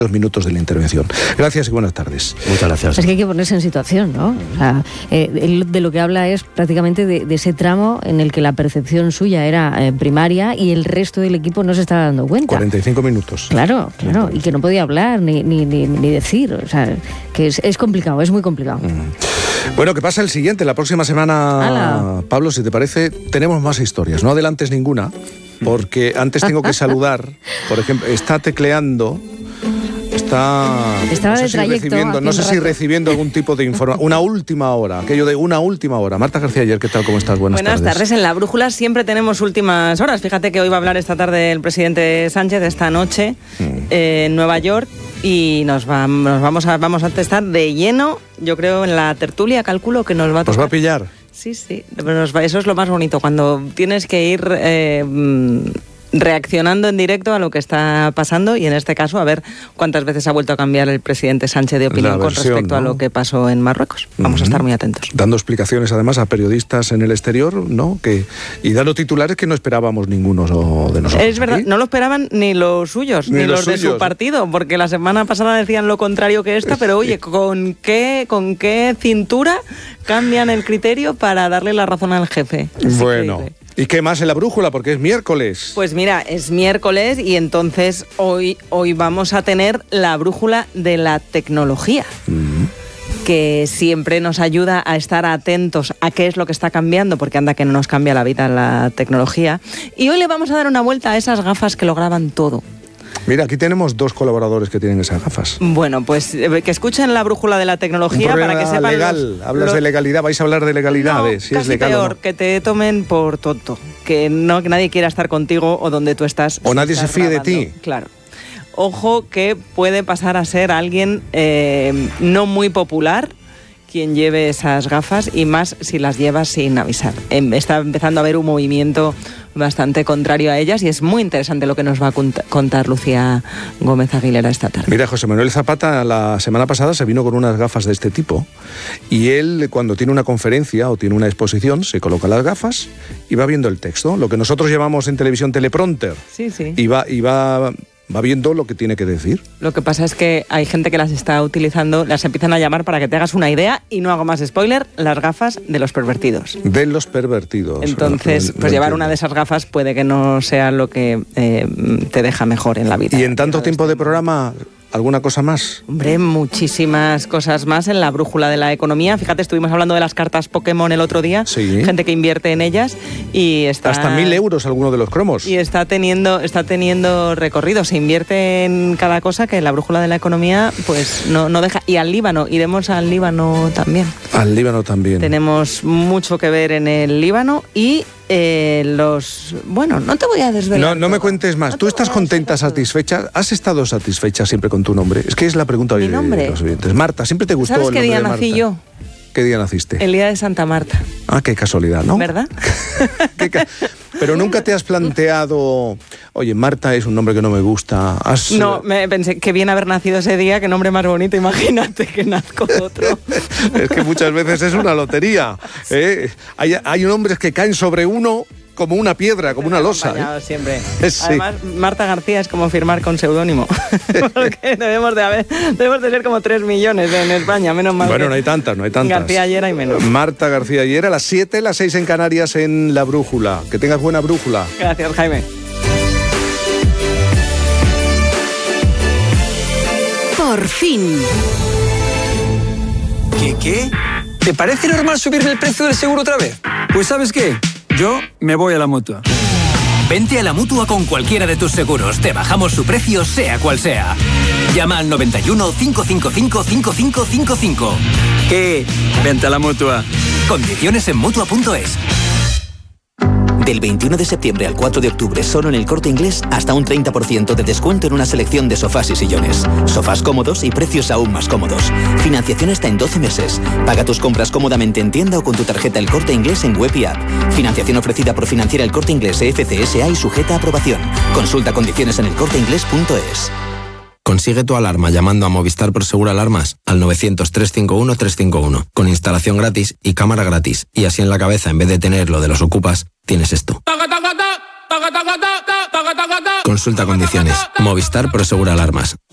minutos de la intervención. Gracias y buenas tardes. Muchas gracias. Es que hay que ponerse en situación, ¿no? O sea, de lo que habla es prácticamente de ese tramo en el que la percepción suya era primaria y el resto del equipo no se estaba dando cuenta. 45 minutos. Claro, y que no podía hablar ni decir. O sea, que es complicado, es muy complicado. Bueno, que pasa el siguiente. La próxima semana, ¡Hala! Pablo, si te parece, tenemos más historias. No adelantes ninguna, porque antes tengo que saludar. Por ejemplo, está tecleando... Estaba de trayecto. No sé si recibiendo algún tipo de información. Una última hora, aquello de una última hora. Marta García Ayer, ¿qué tal? ¿Cómo estás? Buenas tardes. En La Brújula siempre tenemos últimas horas. Fíjate que hoy va a hablar esta tarde el presidente Sánchez, esta noche en Nueva York, y vamos a estar de lleno, yo creo, en la tertulia. Calculo que nos va a tocar. ¿Nos va a pillar? Sí. Eso es lo más bonito, cuando tienes que ir... reaccionando en directo a lo que está pasando, y en este caso a ver cuántas veces ha vuelto a cambiar el presidente Sánchez de opinión con respecto a lo que pasó en Marruecos. Vamos a estar muy atentos. Dando explicaciones además a periodistas en el exterior, ¿no? Y dando titulares que no esperábamos ninguno de nosotros. Es verdad, no lo esperaban ni los suyos, ni los de su partido, porque la semana pasada decían lo contrario que esta, pero oye, ¿con qué cintura cambian el criterio para darle la razón al jefe? Bueno. Increíble. ¿Y qué más en La Brújula? Porque es miércoles. Pues mira, es miércoles y entonces hoy vamos a tener la brújula de la tecnología, que siempre nos ayuda a estar atentos a qué es lo que está cambiando, porque anda que no nos cambia la vida la tecnología. Y hoy le vamos a dar una vuelta a esas gafas que lo graban todo. Mira, aquí tenemos 2 colaboradores que tienen esas gafas. Bueno, pues que escuchen la brújula de la tecnología para que sepan... legal. Hablas de legalidad, vais a hablar de legalidad, no, si casi es legal peor, o no. Que te tomen por tonto, que nadie quiera estar contigo o donde tú estás. O nadie se fíe de ti. Claro. Ojo que puede pasar a ser alguien no muy popular quien lleve esas gafas, y más si las llevas sin avisar. Está empezando a haber un movimiento bastante contrario a ellas, y es muy interesante lo que nos va a contar Lucía Gómez Aguilera esta tarde. Mira, José Manuel Zapata la semana pasada se vino con unas gafas de este tipo, y él, cuando tiene una conferencia o tiene una exposición, se coloca las gafas y va viendo el texto, lo que nosotros llamamos en televisión teleprompter. Sí. Y va viendo lo que tiene que decir. Lo que pasa es que hay gente que las está utilizando, las empiezan a llamar, para que te hagas una idea, y no hago más spoiler, las gafas de los pervertidos. De los pervertidos. Entonces, pues llevar una de esas gafas puede que no sea lo que te deja mejor en la vida. ¿Y en tanto tiempo de programa, alguna cosa más? Hombre, muchísimas cosas más en la brújula de la economía. Fíjate, estuvimos hablando de las cartas Pokémon el otro día, gente que invierte en ellas, y está... Hasta 1.000 euros alguno de los cromos. Y está teniendo recorrido, se invierte en cada cosa, que la brújula de la economía pues no deja. Y al Líbano, iremos al Líbano también. Al Líbano también. Tenemos mucho que ver en el Líbano, y... Bueno, no te voy a desvelar. No me cuentes más. ¿Tú estás contenta, satisfecha? ¿Has estado satisfecha siempre con tu nombre? Es que es la pregunta hoy de los oyentes. Marta, ¿siempre te gustó el nombre de Marta? ¿Sabes qué día nací yo? ¿Qué día naciste? El día de Santa Marta. Ah, qué casualidad, ¿no? ¿Verdad? Pero nunca te has planteado, oye, Marta es un nombre que no me gusta. No, me pensé que bien haber nacido ese día, qué nombre más bonito, imagínate que nazco otro. Es que muchas veces es una lotería. Hay nombres que caen sobre uno como una piedra, como una losa. Siempre. Sí. Además, Marta García es como firmar con seudónimo. Porque debemos de ser como 3 millones en España, menos mal. Bueno, no hay tantas. García Ayer hay menos. Marta García Ayer, a las 7, las 6 en Canarias en La Brújula. Que tengas buena brújula. Gracias, Jaime. Por fin. ¿Qué? ¿Te parece normal subirme el precio del seguro otra vez? Pues ¿sabes qué? Yo me voy a la Mutua. Vente a la Mutua con cualquiera de tus seguros. Te bajamos su precio, sea cual sea. Llama al 91 555 5555. ¿Qué? Vente a la Mutua. Condiciones en Mutua.es. Del 21 de septiembre al 4 de octubre, solo en El Corte Inglés, hasta un 30% de descuento en una selección de sofás y sillones. Sofás cómodos y precios aún más cómodos. Financiación hasta en 12 meses. Paga tus compras cómodamente en tienda o con tu tarjeta El Corte Inglés en web y app. Financiación ofrecida por Financiera El Corte Inglés FCSA y sujeta a aprobación. Consulta condiciones en elcorteinglés.es. Consigue tu alarma llamando a Movistar Prosegur Alarmas al 900-351-351, con instalación gratis y cámara gratis. Y así en la cabeza, en vez de tener lo de los ocupas, tienes esto. Consulta condiciones. Movistar Prosegur Alarmas.